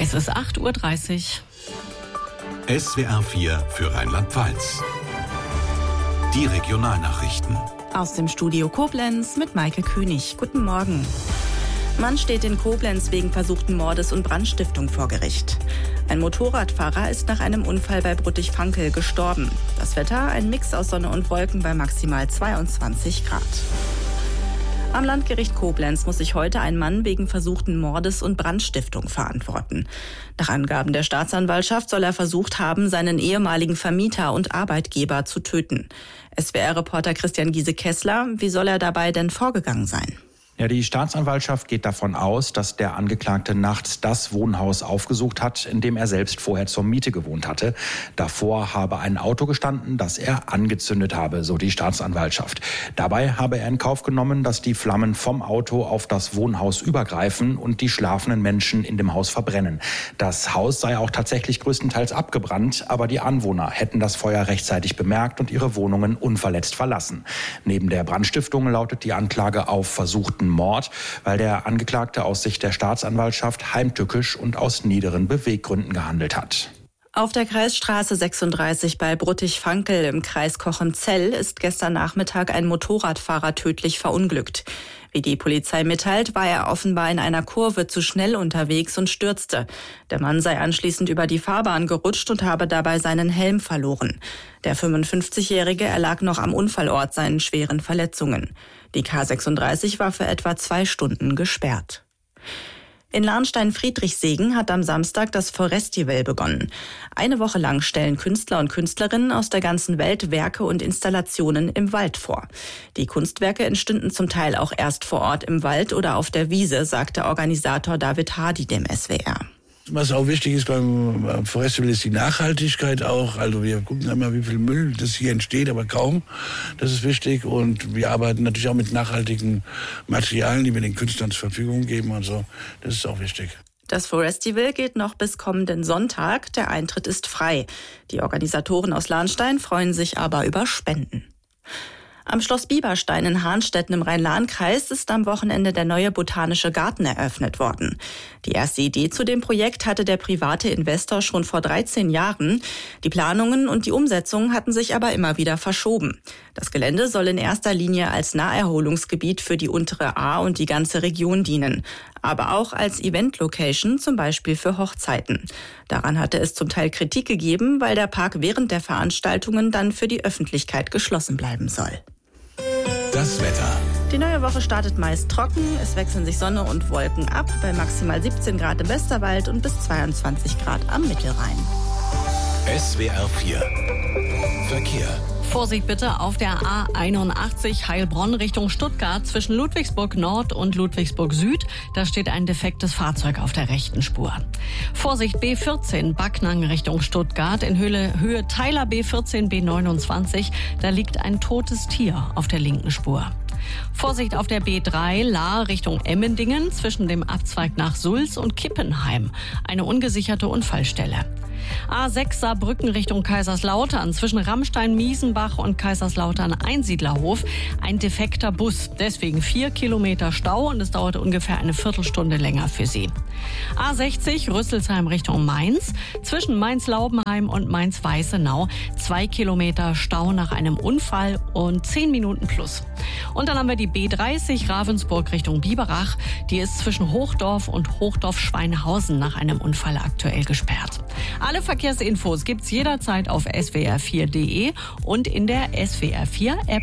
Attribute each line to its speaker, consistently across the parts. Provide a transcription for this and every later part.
Speaker 1: Es ist 8:30 Uhr.
Speaker 2: SWR 4 für Rheinland-Pfalz. Die Regionalnachrichten.
Speaker 3: Aus dem Studio Koblenz mit Maike König. Guten Morgen. Mann steht in Koblenz wegen versuchten Mordes und Brandstiftung vor Gericht. Ein Motorradfahrer ist nach einem Unfall bei Bruttig-Vankel gestorben. Das Wetter ein Mix aus Sonne und Wolken bei maximal 22 Grad. Am Landgericht Koblenz muss sich heute ein Mann wegen versuchten Mordes und Brandstiftung verantworten. Nach Angaben der Staatsanwaltschaft soll er versucht haben, seinen ehemaligen Vermieter und Arbeitgeber zu töten. SWR-Reporter Christian Giese-Kessler, wie soll er dabei denn vorgegangen sein?
Speaker 4: Ja, die Staatsanwaltschaft geht davon aus, dass der Angeklagte nachts das Wohnhaus aufgesucht hat, in dem er selbst vorher zur Miete gewohnt hatte. Davor habe ein Auto gestanden, das er angezündet habe, so die Staatsanwaltschaft. Dabei habe er in Kauf genommen, dass die Flammen vom Auto auf das Wohnhaus übergreifen und die schlafenden Menschen in dem Haus verbrennen. Das Haus sei auch tatsächlich größtenteils abgebrannt, aber die Anwohner hätten das Feuer rechtzeitig bemerkt und ihre Wohnungen unverletzt verlassen. Neben der Brandstiftung lautet die Anklage auf versuchten Mord, weil der Angeklagte aus Sicht der Staatsanwaltschaft heimtückisch und aus niederen Beweggründen gehandelt hat.
Speaker 3: Auf der Kreisstraße 36 bei Bruttig-Vankel im Kreis Cochem-Zell ist gestern Nachmittag ein Motorradfahrer tödlich verunglückt. Wie die Polizei mitteilt, war er offenbar in einer Kurve zu schnell unterwegs und stürzte. Der Mann sei anschließend über die Fahrbahn gerutscht und habe dabei seinen Helm verloren. Der 55-Jährige erlag noch am Unfallort seinen schweren Verletzungen. Die K36 war für etwa 2 Stunden gesperrt. In Lahnstein-Friedrichsegen hat am Samstag das Forestival begonnen. Eine Woche lang stellen Künstler und Künstlerinnen aus der ganzen Welt Werke und Installationen im Wald vor. Die Kunstwerke entstünden zum Teil auch erst vor Ort im Wald oder auf der Wiese, sagt der Organisator David Hardy dem SWR.
Speaker 5: Was auch wichtig ist beim Festival ist die Nachhaltigkeit auch. Also wir gucken immer, wie viel Müll das hier entsteht, aber kaum. Das ist wichtig. Und wir arbeiten natürlich auch mit nachhaltigen Materialien, die wir den Künstlern zur Verfügung geben und so. Das ist auch wichtig.
Speaker 3: Das Forestival geht noch bis kommenden Sonntag. Der Eintritt ist frei. Die Organisatoren aus Lahnstein freuen sich aber über Spenden. Am Schloss Bieberstein in Hahnstetten im Rhein-Lahn-Kreis ist am Wochenende der neue Botanische Garten eröffnet worden. Die erste Idee zu dem Projekt hatte der private Investor schon vor 13 Jahren. Die Planungen und die Umsetzung hatten sich aber immer wieder verschoben. Das Gelände soll in erster Linie als Naherholungsgebiet für die untere Ahr und die ganze Region dienen, aber auch als Event-Location, zum Beispiel für Hochzeiten. Daran hatte es zum Teil Kritik gegeben, weil der Park während der Veranstaltungen dann für die Öffentlichkeit geschlossen bleiben soll.
Speaker 2: Das Wetter.
Speaker 3: Die neue Woche startet meist trocken. Es wechseln sich Sonne und Wolken ab, bei maximal 17 Grad im Westerwald und bis 22 Grad am Mittelrhein.
Speaker 2: SWR 4 Verkehr.
Speaker 1: Vorsicht bitte auf der A81 Heilbronn Richtung Stuttgart zwischen Ludwigsburg Nord und Ludwigsburg Süd. Da steht ein defektes Fahrzeug auf der rechten Spur. Vorsicht B14 Backnang Richtung Stuttgart in Höhe Teiler B14 B29. Da liegt ein totes Tier auf der linken Spur. Vorsicht auf der B3 Lahr Richtung Emmendingen zwischen dem Abzweig nach Sulz und Kippenheim. Eine ungesicherte Unfallstelle. A6 Saarbrücken Richtung Kaiserslautern zwischen Rammstein-Miesenbach und Kaiserslautern-Einsiedlerhof. Ein defekter Bus, deswegen 4 Kilometer Stau und es dauert ungefähr eine Viertelstunde länger für Sie. A60 Rüsselsheim Richtung Mainz zwischen Mainz-Laubenheim und Mainz-Weißenau. 2 Kilometer Stau nach einem Unfall und 10 Minuten plus. Und dann haben wir die B30 Ravensburg Richtung Biberach. Die ist zwischen Hochdorf und Hochdorf-Schweinhausen nach einem Unfall aktuell gesperrt. Alle Verkehrsinfos gibt's jederzeit auf swr4.de und in der SWR4-App.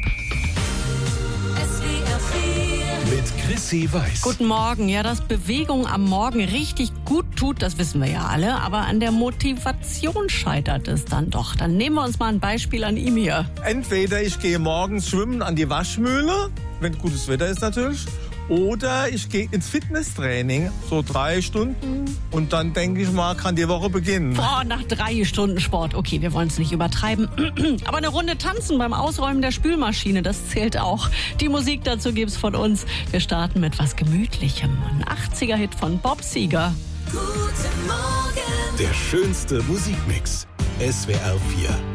Speaker 2: Mit Chrissy Weiß.
Speaker 1: Guten Morgen. Ja, dass Bewegung am Morgen richtig gut tut, das wissen wir ja alle. Aber an der Motivation scheitert es dann doch. Dann nehmen wir uns mal ein Beispiel an ihm hier.
Speaker 6: Entweder ich gehe morgens schwimmen an die Waschmühle, wenn gutes Wetter ist natürlich. Oder ich gehe ins Fitnesstraining, so 3 Stunden. Und dann denke ich mal, kann die Woche beginnen.
Speaker 1: Boah, nach 3 Stunden Sport. Okay, wir wollen es nicht übertreiben. Aber eine Runde tanzen beim Ausräumen der Spülmaschine, das zählt auch. Die Musik dazu gibt's von uns. Wir starten mit was Gemütlichem. Ein 80er-Hit von Bob Seger.
Speaker 2: Guten Morgen. Der schönste Musikmix. SWR 4.